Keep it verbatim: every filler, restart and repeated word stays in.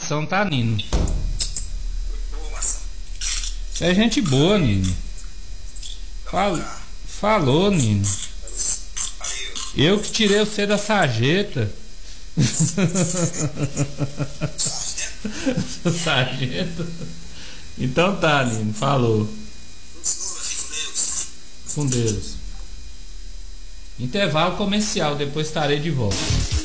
ligação, tá, Nino? Você é gente boa, Nino. Fal... Falou, Nino. Eu que tirei você da sarjeta. Sargento. Então tá, Nino. Falou. Com Deus. Intervalo comercial, depois estarei de volta.